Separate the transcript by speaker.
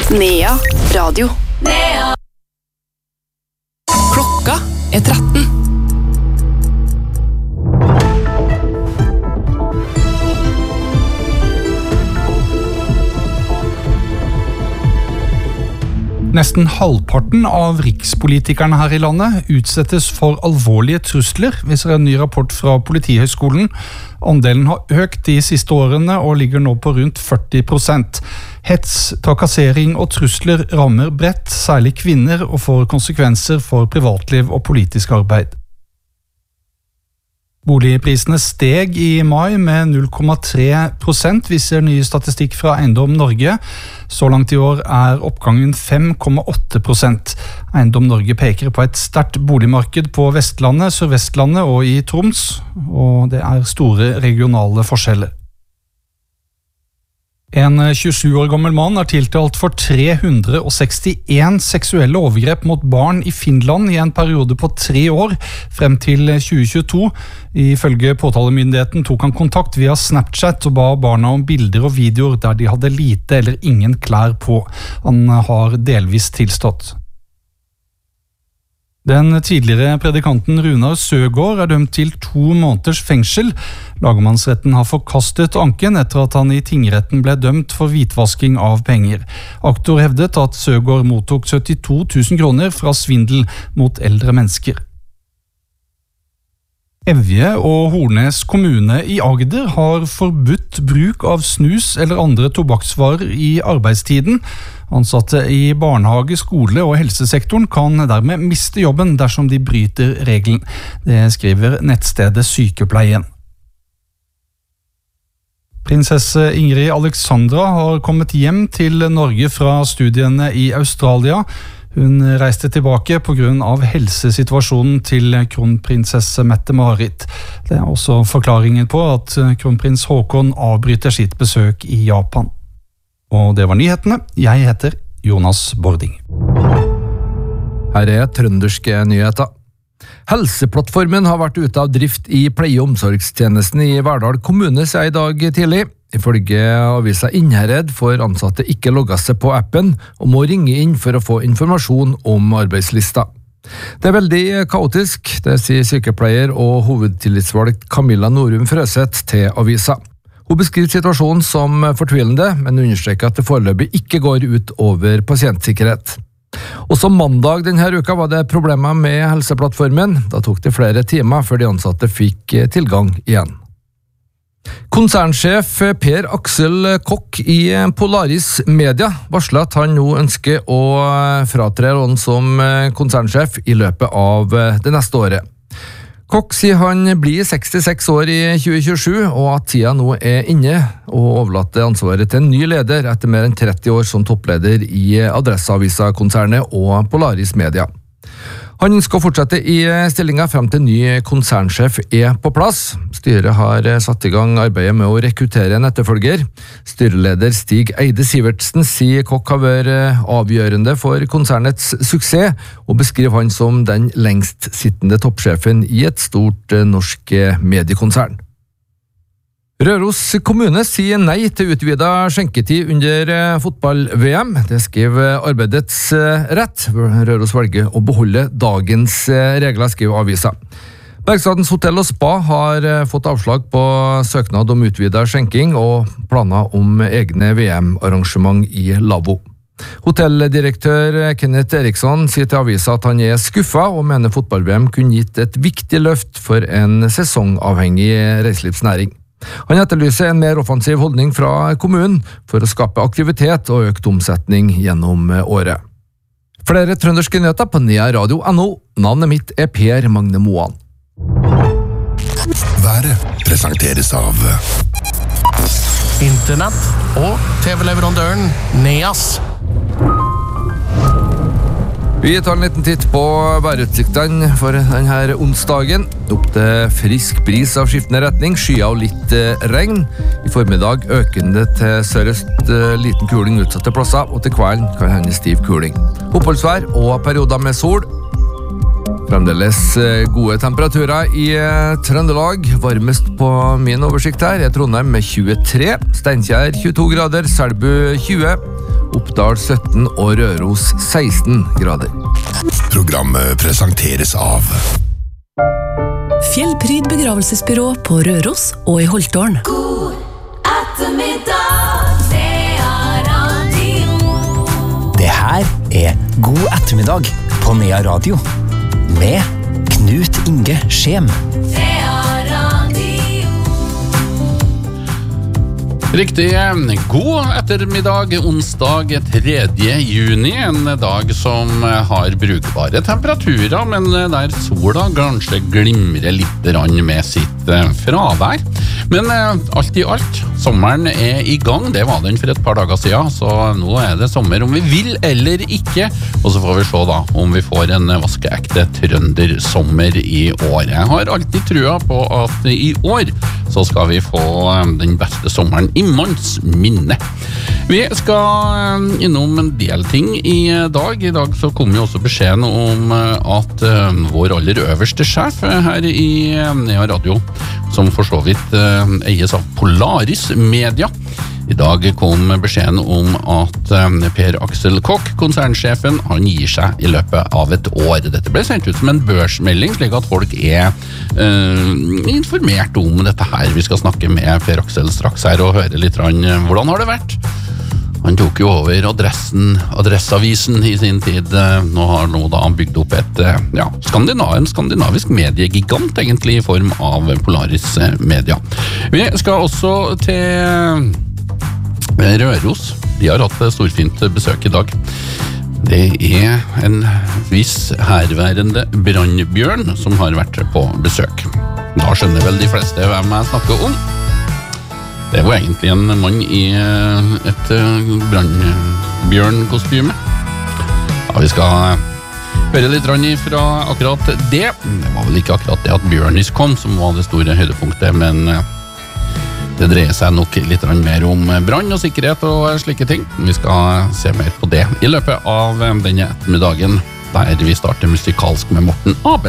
Speaker 1: Nea Radio.
Speaker 2: Nea.
Speaker 3: Klokka 13.
Speaker 4: Nesten halvparten av rikspolitikerne her i landet utsettes for alvorlige trusler, viser en ny rapport fra Politihøgskolen. Andelen har økt de siste årene og ligger nå på rundt 40%. Hets, trakassering og trusler rammer bredt, særlig kvinner, og får konsekvenser for privatliv og politisk arbeid. Boligprisene steg i mai med 0,3%, viser ny statistikk fra Eiendom Norge. Så langt i år er oppgangen 5,8%. Eiendom Norge peker på et sterkt boligmarked på Vestlandet, Sør-Vestlandet og i Troms, og det er store regionale forskjeller. En 27 år gammel mann er tiltalt for 361 seksuelle overgrep mot barn i Finland i en periode på 3 år, frem til 2022. Ifølge påtalemyndigheten tok han kontakt via Snapchat og ba barna om bilder og videoer der de hadde lite eller ingen klær på. Han har delvis tilstått. Den tidligere predikanten Runar Søgaard er dømt til 2 måneders fengsel. Lagmannsretten har forkastet anken etter at han i tingretten ble dømt for hvitvasking av penger. Aktor hevdet at Søgaard mottok 72 000 kroner fra svindel mot eldre mennesker. Evje og Hornes kommune i Agder har forbudt bruk av snus eller andre tobakksvarer i arbeidstiden. Ansatte i barnehage, skole og helsesektoren kan dermed miste jobben dersom de bryter regelen. Det skriver nettstedet Sykepleien. Prinsesse Ingrid Alexandra har kommet hjem til Norge fra studiene i Australia. Hun reiste tilbake på grunn av helsesituasjonen til kronprinsesse Mette-Marit. Det er også forklaringen på at kronprins Håkon avbryter sitt besøk i Japan. Og det var nyhetene. Jeg heter Jonas Bording.
Speaker 5: Her er trønderske nyheter. Helseplattformen har vært ute av drift i pleie- og omsorgstjenesten i Verdal kommune siden i dag tidlig. Ifølge avisa Innherred får ansatte ikke logge seg på appen og må ringe inn for å få informasjon om arbeidslista. Det er veldig kaotisk, det sier sykepleier og hovedtillitsvalgt Camilla Norum Frøseth til avisa. Hun beskriver situasjonen som fortvilende, men understreker at det foreløpig ikke går ut over pasientsikkerhet. Også mandag denne uka var det problemer med helseplattformen. Da tok det flere timer før de ansatte fikk tilgang igjen. Konsernsjef Per Aksel Kokk i Polaris Media varsler at han nå ønsker å fratre rollen som konsernsjef i løpet av det neste året. Kokk sier han blir 66 år i 2027, og at tida nå er inne og overlater ansvaret til en ny leder etter mer enn 30 år som toppleder i Adresseavisa-konsernet og Polaris Media. Han skal fortsette i stillingen frem til ny konsernsjef er på plass. Styret har satt i gang arbeidet med å rekruttere en etterfølger. Styreleder Stig Eide Sivertsen sier Kokk har vært avgjørende for konsernets suksess, og beskriver han som den lengst sittende toppsjefen i et stort norsk mediekonsern. Røros kommune sier nei til utvidet skjenketid under fotball-VM. Det skriver Arbeidets Rett. Røros velger å beholde dagens regler, skriver avisa. Bergstadens hotell og spa har fått avslag på søknad om utvidet skjenking og planer om egne VM-arrangement i Lavvo. Hotelldirektør Kenneth Eriksson sier til avisa at han er skuffet og mener fotball-VM kunne gitt et viktig løft for en sesongavhengig reiselivsnæring. Han etterlyser en mer offensiv holdning fra kommunen for å skape aktivitet og økt omsetning gjennom året. Flere trønderske nyheter på nearadio.no. Navnet mitt er Per Magne Moan.
Speaker 6: Været presenteres av
Speaker 7: Internett og TV-leverandøren Neas.
Speaker 5: Vi tar en liten titt på værutsiktene for denne onsdagen. Opp til frisk bris av skiftende retning, skyer og litt regn. I formiddag økende til sørøst, liten kuling utsatte plasser, og til kvelden kan hende stiv kuling. Oppholdsvær og perioder med sol. Fremdeles gode temperaturer i Trøndelag. Varmest på min oversikt her er Trondheim med 23, Steinkjer 22 grader, Selbu 20, Oppdal 17 og Røros 16 grader.
Speaker 6: Programmet presenteres av
Speaker 1: Fjellpryd begravelsesbyrå på Røros og i Holtålen.
Speaker 2: God ettermiddag, det radio.
Speaker 3: Det her God ettermiddag på Nea Radio med Knut Inge Skjem.
Speaker 2: Det radio.
Speaker 8: Riktig, god ettermiddag, onsdag 3. juni, en dag som har brukbare temperaturer, men der sola kanskje glimrer litt med sitt fravær. Men alt i alt, sommeren i gang, det var den for et par dager siden, så nå det sommer om vi vil eller ikke, og så får vi se da om vi får en vaskeekte trøndersommer i år. Jeg har alltid trua på at i år så skal vi få den beste sommeren i manns minne. Vi skal innom en del ting i dag. I dag så kommer jo også beskjeden om at vår aller øverste sjef her i Nea Radio, som for så vidt eies av Polaris Media. I dag kom beskjeden om at Per Aksel Kokk, konsernsjefen, han gir seg i løpet av et år. Dette ble sendt ut som en børsmelding, slik at folk informert om dette her. Vi skal snakke med Per Aksel straks her og høre litt hvordan har det vært? Han tok jo over Adresseavisen i sin tid. Nå har han bygd opp en skandinavisk mediegigant egentlig i form av Polaris Media. Vi skal også til Røros. De har hatt storfint besøk i dag. Det en viss herværende brannbjørn som har vært på besøk. Da skjønner vel de fleste hvem jeg snakker om. Det var egentlig en mann i et brannbjørnkostyme. Ja, vi skal høre litt fra akkurat det. Det var vel ikke akkurat det at Bjørnis kom som var det store høydepunktet, men det dreier seg nok litt mer om brann og sikkerhet og slike ting. Vi skal se mer på det i løpet av denne ettermiddagen, der vi starter musikalsk med Morten Abel.